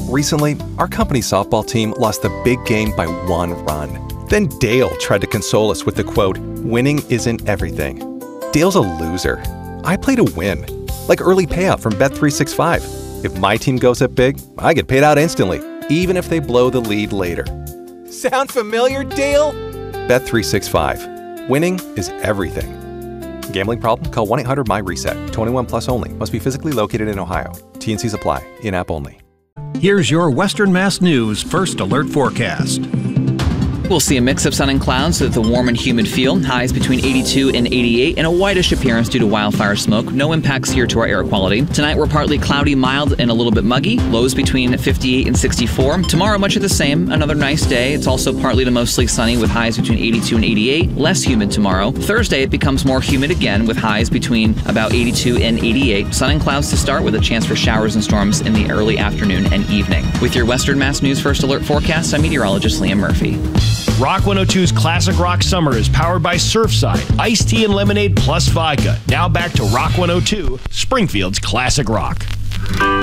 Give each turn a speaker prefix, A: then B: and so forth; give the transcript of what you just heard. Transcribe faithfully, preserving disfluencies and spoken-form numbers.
A: Recently, our company softball team lost the big game by one run. Then Dale tried to console us with the quote, "Winning isn't everything." Dale's a loser. I play to win. Like early payout from Bet three sixty-five. If my team goes up big, I get paid out instantly, even if they blow the lead later. Sound familiar, Dale? Bet three sixty-five. Winning is everything. Gambling problem? Call one eight hundred M Y reset. twenty-one plus only. Must be physically located in Ohio. T and Cs apply. In-app only.
B: Here's your Western Mass News First Alert Forecast.
C: We'll see a mix of sun and clouds with a warm and humid feel. Highs between eighty-two and eighty-eight and a whitish appearance due to wildfire smoke. No impacts here to our air quality. Tonight we're partly cloudy, mild, and a little bit muggy. Lows between fifty-eight and sixty-four. Tomorrow much of the same. Another nice day. It's also partly to mostly sunny with highs between eighty-two and eighty-eight. Less humid tomorrow. Thursday it becomes more humid again with highs between about eighty-two and eighty-eight. Sun and clouds to start with a chance for showers and storms in the early afternoon and evening. With your Western Mass News First Alert forecast, I'm meteorologist Liam Murphy.
D: Rock one oh two's Classic Rock Summer is powered by Surfside, iced tea and lemonade plus vodka. Now back to Rock one oh two, Springfield's Classic Rock.